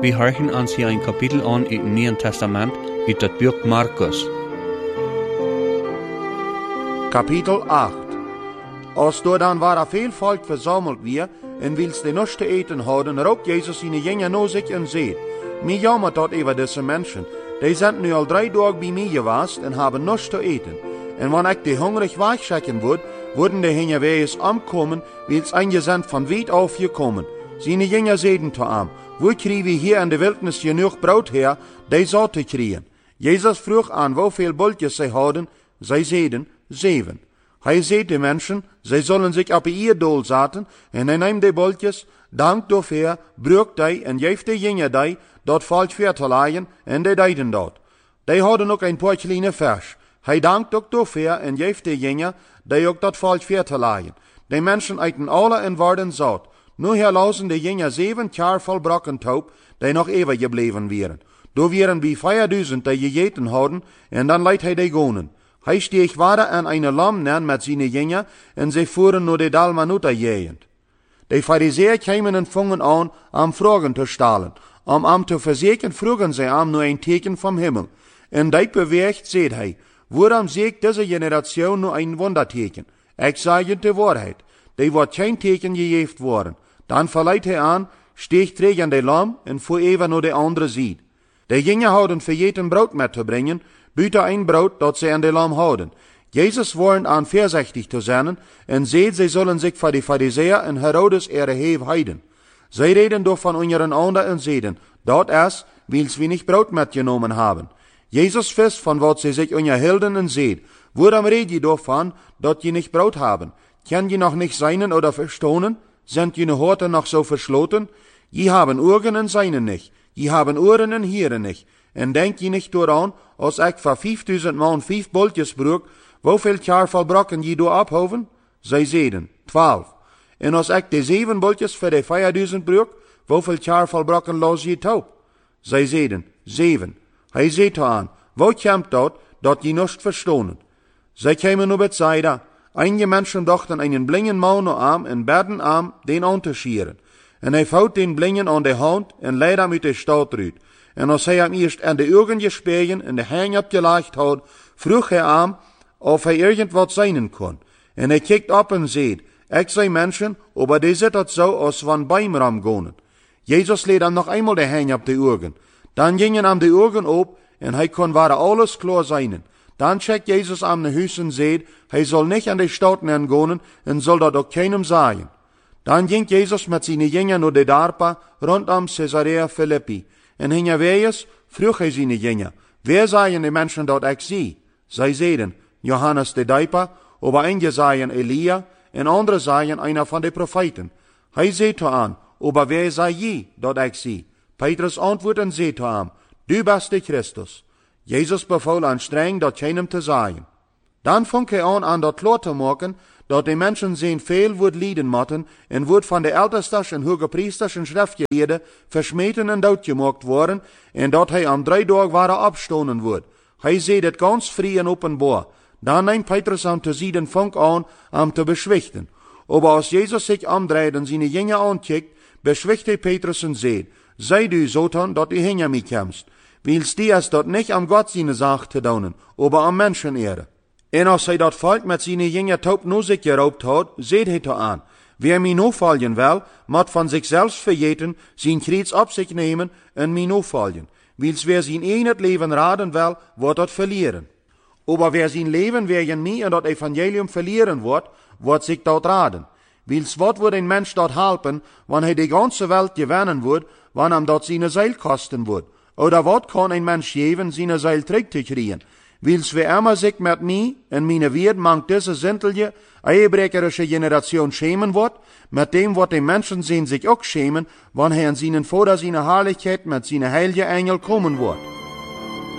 Wir horchen uns hier ein Kapitel an im Neuen Testament, in das Buch Markus. Kapitel 8. Als door dan waar veel volk verzameld weer, en wils de niets te eten hadden, roept Jezus zijn jünger naar zich en zegt, mij jammert dat over deze mensen. Die zijn nu al 3 dagen bij mij geweest en hebben niets te eten. En wanneer ik die hungrig wegschicken word, worden de jünger weer eens aankomen, wils eingezendt van weit af gekommen. Zijn jünger zeiden te hem, wo kriegen wir hier in de wildnis genoeg brood her, die zo te krijgen? Jezus vroeg aan hoeveel bolletjes zij hadden, zij zeiden 7. Hij zei de mensen, zij zullen zich op ihr doel zetten, en hij neemt de bolletjes, dankt daarvoor, bruikt die en geeft de jünger die, dat valt voor te leien, en die deden dat. Die hadden ook een paar kleine vers. Hij dankt ook daarvoor en geeft de jünger, die ook dat valt voor te leien. De mensen eten alle en worden zout. Nu herlausen de jünger 7 jaar vol brokkentaup, die nog eeuwig gebleven waren. Door waren bij 4000 die gegeten hadden, en dan leidt hij de gonen. Hij steeg water aan een lam neer met zijn jünger, en ze voeren naar de Dalmanuta jegend. De Pharisäer kwamen en vangen aan, vragen te stellen. Am te verzekeren vroegen zij naar een teken vom Himmel. En dat beweegt, zegt hij, waarom zegt deze generatie nur een wonderteken? Ik zeg je de waarheid, die wordt geen teken gegeven worden. Dan verleidt hij aan, steeg terug aan de lam en voer even naar de andere zijde. De jünger hadden vergeten brood met te brengen, buiten een brood dat zij aan de lam houden. Jezus warnt aan voorzichtig te zijn en zei, zij zullen zich voor de Pharisäer en Herodes ihre Heef heiden. Zij reden door van unseren ander en zeiden, dat is, wils we niet brood metgenomen hebben. Jezus wist van wat zij zich unterhielden en zei, waarom red je daarvan, dat je niet brood hebben? Kan je nog niet zijnen oder verstonen? Sind je Horten noch so verschloten? Je haben Augen en zijnen nicht. Je haben Ohren en hieren nicht. En denk je nicht daran, als ik voor 5000 man 5 bolletjes broek, hoeveel jaar vol brokken je door abhoven? Zij zeiden, 12. En als ik de 7 bolletjes voor de 4000 broek, hoeveel jaar vol brokken los je taub? Zij zeiden, 7. Hij zei te aan, wat komt dat je niet verstonen? Zij kwamen naar Bethsaida. Einige mensen dachten einen blinden man aan en baden aan den aan te schieren. En hij vouwt den blinden aan de hand en leid hem uit de stad uit. En als hij hem eerst aan de ogen gespeeld en de hang opgelegd had, vroeg hij aan of hij irgendwat zijn kon. En hij kijkt op en zei, ik zei mensen, aber die zit het zo als van bijmram gaan. Jezus leed hem nog eenmaal de hang op de ogen. Dan gingen hem de ogen op en hij kon waar alles klaar zijn. Dan checkt Jezus aan de huis en zei, hij zal niet aan de stad gaan en zal dat ook keinem zeggen. Dan ging Jezus met zijn jünger naar de dorpen rondom Caesarea Philippi. En hinterwegs vroeg hij zijn jünger, wer zeggen de mensen dat ik zie? Zij zeiden, Johannes de Doper, aber einige sagen Elia, en andere sagen einer van de profeten. Hij zei te aan, aber wer sei je dat ik zie? Petrus antwoordt en zei te hem, du bist de Christus. Jezus beval aan streng dat keinem te zeggen. Dan vong hij aan dat klaar te maken, dat de mensen zijn veel wordt lijden moeten en wordt van de ältestes en hogepriesters en schriftgeleerden versmeten en doodgemaakt worden en dat hij aan 3 dagen waren opstonen wordt. Hij zei dit ganz vrij en openbaar. Dan neemt Petrus hem te zijden vong aan hem te beschwichten. Aber als Jezus zich omdraait en zijn jünger aankijkt, beschwicht hij Petrus en zei, sei du Satan, dat du hinter mij komst. Wils die is dat niet am Gott seine Sache te doen, aber am Menschenehre. En als hij dat volk met zijn jünger taub no zich geraubt had, zei hij te aan, wer mij no volgen wil, moet van zichzelf vergeten, zijn kreuz op zich nemen en mij no volgen. Wils wer zijn het leven raden wil, wordt dat verlieren. Aber wer zijn leven wegen mij en dat evangelium verlieren wordt zich dat raden. Wils wat wordt een mens dat helpen, wanneer hij de ganze Welt gewinnen wordt, wanneer hem dat zijn Seil kosten wordt? Oder wat kan een mens geven, zijn Seil terug te krijgen? Wils wer immer sich met mij en mijn Wert mangt deze zintelje, eierbrecherische generation schämen wordt, met dem wat de mensen zijn zich ook schämen, wanneer hij in zijn Vater zijn Herrlichkeit met zijn heilige Engel komen wordt.